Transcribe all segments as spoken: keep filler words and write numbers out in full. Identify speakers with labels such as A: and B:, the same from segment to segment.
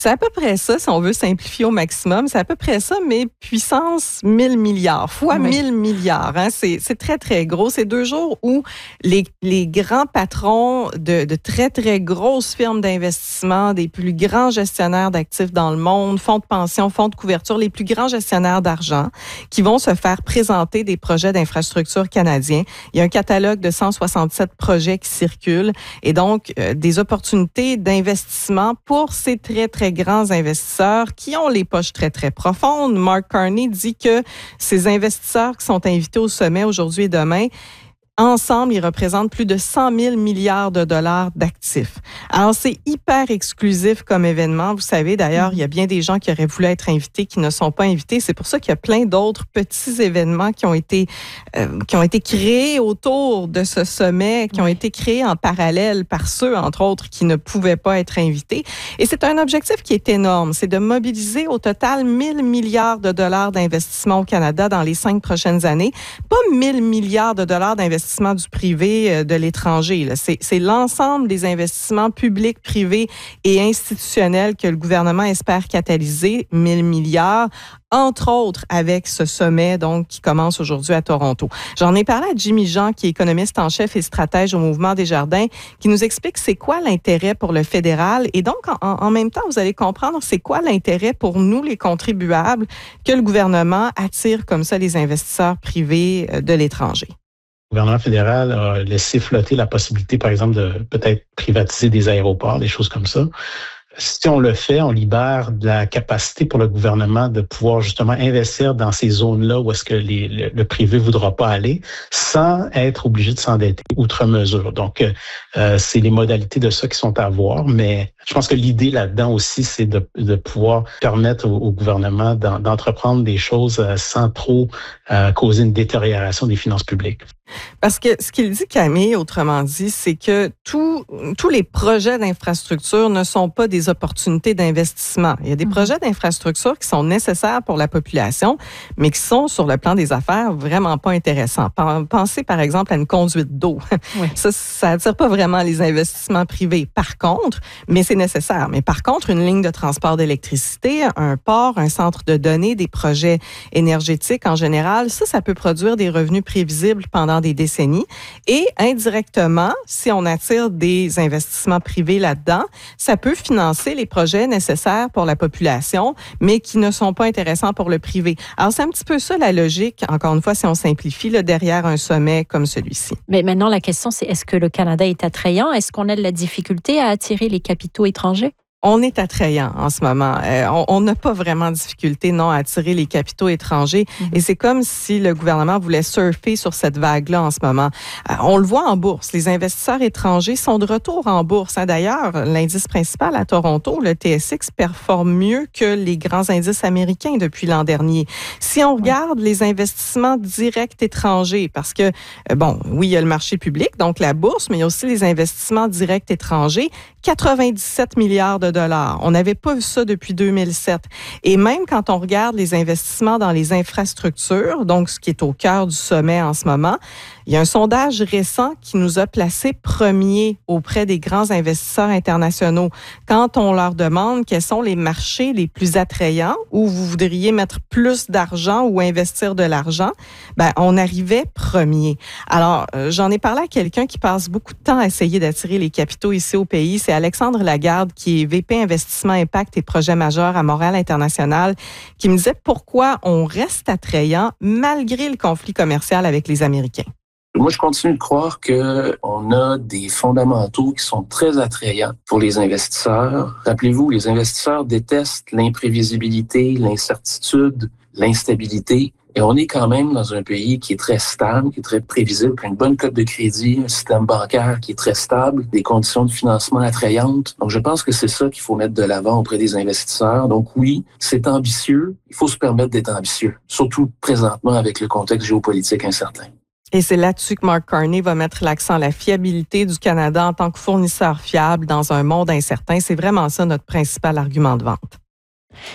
A: C'est à peu près ça, si on veut simplifier au maximum. C'est à peu près ça, mais puissance mille milliards, fois oui. mille milliards. Hein? C'est, c'est très, très gros. C'est deux jours où les, les grands patrons de, de très, très grosses firmes d'investissement, des plus grands gestionnaires d'actifs dans le monde, fonds de pension, fonds de couverture, les plus grands gestionnaires d'argent, qui vont se faire présenter des projets d'infrastructure canadiens. Il y a un catalogue de cent soixante-sept projets qui circulent et donc euh, des opportunités d'investissement pour ces très, très grands investisseurs qui ont les poches très, très profondes. Mark Carney dit que ces investisseurs qui sont invités au sommet aujourd'hui et demain, ensemble, ils représentent plus de cent mille milliards de dollars d'actifs. Alors, c'est hyper exclusif comme événement. Vous savez, d'ailleurs, il y a bien des gens qui auraient voulu être invités qui ne sont pas invités. C'est pour ça qu'il y a plein d'autres petits événements qui ont été, euh, qui ont été créés autour de ce sommet, qui ont été créés en parallèle par ceux, entre autres, qui ne pouvaient pas être invités. Et c'est un objectif qui est énorme. C'est de mobiliser au total mille milliards de dollars d'investissement au Canada dans les cinq prochaines années. Pas mille milliards de dollars d'investissement du privé, de l'étranger. Là. C'est, c'est l'ensemble des investissements publics, privés et institutionnels que le gouvernement espère catalyser, mille milliards, entre autres avec ce sommet donc qui commence aujourd'hui à Toronto. J'en ai parlé à Jimmy Jean, qui est économiste en chef et stratège au Mouvement Desjardins, qui nous explique c'est quoi l'intérêt pour le fédéral. Et donc, en, en même temps, vous allez comprendre c'est quoi l'intérêt pour nous, les contribuables, que le gouvernement attire comme ça les investisseurs privés de l'étranger.
B: Le gouvernement fédéral a laissé flotter la possibilité, par exemple, de peut-être privatiser des aéroports, des choses comme ça. Si on le fait, on libère de la capacité pour le gouvernement de pouvoir justement investir dans ces zones-là où est-ce que les, le, le privé ne voudra pas aller sans être obligé de s'endetter outre mesure. Donc, euh, c'est les modalités de ça qui sont à voir, mais je pense que l'idée là-dedans aussi, c'est de, de pouvoir permettre au, au gouvernement d'en, d'entreprendre des choses sans trop euh, causer une détérioration des finances publiques.
A: Parce que ce qu'il dit, Camille, autrement dit, c'est que tous tous les projets d'infrastructure ne sont pas des opportunités d'investissement. Il y a des mmh. projets d'infrastructure qui sont nécessaires pour la population, mais qui sont, sur le plan des affaires, vraiment pas intéressants. Pensez, par exemple, à une conduite d'eau. Oui. Ça, ça attire pas vraiment les investissements privés. Par contre, mais c'est nécessaire. Mais par contre, une ligne de transport d'électricité, un port, un centre de données, des projets énergétiques en général, ça, ça peut produire des revenus prévisibles pendant des décennies. Et indirectement, si on attire des investissements privés là-dedans, ça peut financer les projets nécessaires pour la population, mais qui ne sont pas intéressants pour le privé. Alors, c'est un petit peu ça la logique, encore une fois, si on simplifie, là, derrière un sommet comme celui-ci.
C: Mais maintenant, la question, c'est est-ce que le Canada est attrayant? Est-ce qu'on a de la difficulté à attirer les capitaux étrangers?
A: On est attrayant en ce moment. Euh, on n'a pas vraiment de difficulté, non, à attirer les capitaux étrangers. Mm-hmm. Et c'est comme si le gouvernement voulait surfer sur cette vague-là en ce moment. Euh, on le voit en bourse. Les investisseurs étrangers sont de retour en bourse. Hein. D'ailleurs, l'indice principal à Toronto, le T S X, performe mieux que les grands indices américains depuis l'an dernier. Si on regarde mm-hmm. les investissements directs étrangers, parce que, euh, bon, oui, il y a le marché public, donc la bourse, mais il y a aussi les investissements directs étrangers, quatre-vingt-dix-sept milliards de dollars. On n'avait pas vu ça depuis deux mille sept. Et même quand on regarde les investissements dans les infrastructures, donc ce qui est au cœur du sommet en ce moment, il y a un sondage récent qui nous a placés premiers auprès des grands investisseurs internationaux. Quand on leur demande quels sont les marchés les plus attrayants où vous voudriez mettre plus d'argent ou investir de l'argent, ben on arrivait premier. Alors, euh, j'en ai parlé à quelqu'un qui passe beaucoup de temps à essayer d'attirer les capitaux ici au pays. C'est Alexandre Lagarde, qui est V P Investissement Impact et Projets majeurs à Montréal International, qui me disait pourquoi on reste attrayant malgré le conflit commercial avec les Américains.
D: Moi, je continue de croire qu'on a des fondamentaux qui sont très attrayants pour les investisseurs. Rappelez-vous, les investisseurs détestent l'imprévisibilité, l'incertitude, l'instabilité. Et on est quand même dans un pays qui est très stable, qui est très prévisible, qui a une bonne cote de crédit, un système bancaire qui est très stable, des conditions de financement attrayantes. Donc, je pense que c'est ça qu'il faut mettre de l'avant auprès des investisseurs. Donc oui, c'est ambitieux. Il faut se permettre d'être ambitieux, surtout présentement avec le contexte géopolitique incertain.
A: Et c'est là-dessus que Mark Carney va mettre l'accent, la fiabilité du Canada en tant que fournisseur fiable dans un monde incertain. C'est vraiment ça notre principal argument de vente.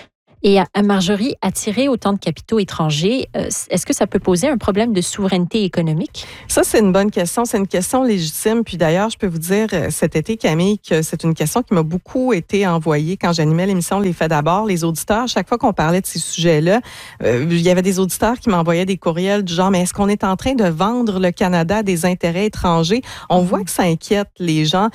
C: Et à Marjorie, attirer autant de capitaux étrangers, euh, est-ce que ça peut poser un problème de souveraineté économique?
A: Ça, c'est une bonne question. C'est une question légitime. Puis d'ailleurs, je peux vous dire cet été, Camille, que c'est une question qui m'a beaucoup été envoyée quand j'animais l'émission Les Faits d'abord. Les auditeurs, chaque fois qu'on parlait de ces sujets-là, euh, il y avait des auditeurs qui m'envoyaient des courriels du genre, mais est-ce qu'on est en train de vendre le Canada à des intérêts étrangers? On voit que ça inquiète les gens.